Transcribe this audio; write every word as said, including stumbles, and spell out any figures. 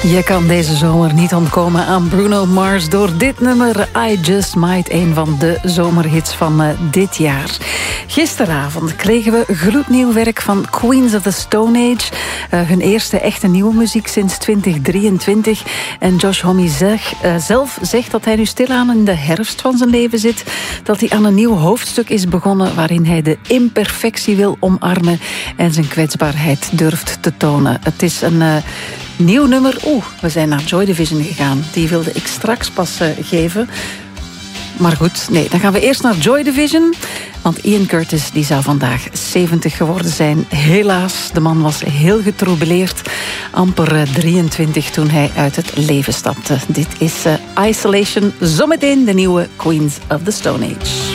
Je kan deze zomer niet ontkomen aan Bruno Mars door dit nummer I Just Might, een van de zomerhits van uh, dit jaar. Gisteravond kregen we gloednieuw werk van Queens of the Stone Age. Uh, hun eerste echte nieuwe muziek sinds twintig drieëntwintig. En Josh Homme zeg, uh, zelf zegt dat hij nu stilaan in de herfst van zijn leven zit. Dat hij aan een nieuw hoofdstuk is begonnen waarin hij de imperfectie wil omarmen en zijn kwetsbaarheid durft te tonen. Het is een uh, nieuw nummer. Oeh, we zijn naar Joy Division gegaan. Die wilde ik straks pas uh, geven. Maar goed, nee, dan gaan we eerst naar Joy Division. Want Ian Curtis die zou vandaag zeventig geworden zijn. Helaas, de man was heel getroubleerd. Amper drieëntwintig toen hij uit het leven stapte. Dit is uh, Isolation. Zometeen de nieuwe Queens of the Stone Age.